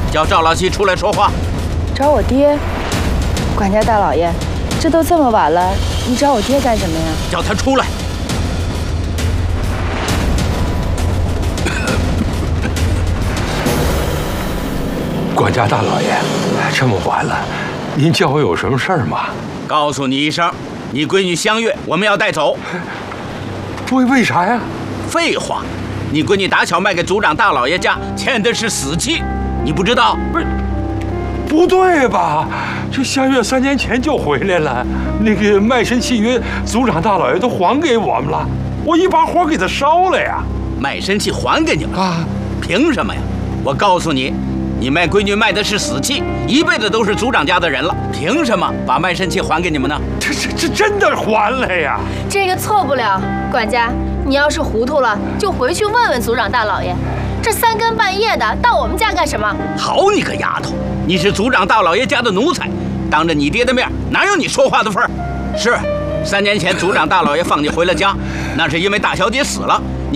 叫赵老七出来说话。 找我爹？管家大老爷，这都这么晚了，你找我爹干什么呀？ 叫他出来。 管家大老爷，这么晚了，您叫我有什么事儿吗？ 告诉你一声，你闺女香月我们要带走。 为啥呀？ 废话，你闺女打小卖给族长大老爷家，欠的是死契，你不知道？ 不对吧？这香月3年前就回来了，那个卖身契约，族长大老爷都还给我们了，我一把火给他烧了呀。 卖身契还给你们啊？ 凭什么呀？我告诉你。你卖闺女卖的是死契，一辈子都是族长家的人了，凭什么把卖身契还给你们呢？ 这真的还了呀？ 这个错不了，管家，你要是糊涂了，就回去问问族长大老爷，这3更半夜的到我们家干什么？ 好你个丫头，你是族长大老爷家的奴才，当着你爹的面哪有你说话的份儿？是，3年前族长大老爷放你回了家，那是因为大小姐死了，